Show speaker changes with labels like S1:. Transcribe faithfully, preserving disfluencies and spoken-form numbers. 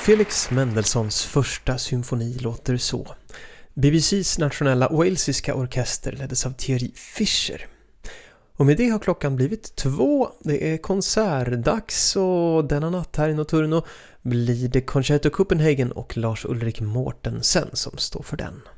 S1: Felix Mendelssohns första symfoni låter så. B B C:s nationella walesiska orkester leddes av Thierry Fischer. Och med det har klockan blivit två. Det är konsertdags och denna natt här i Notturno blir det Concerto Copenhagen och Lars Ulrik Mortensen som står för den.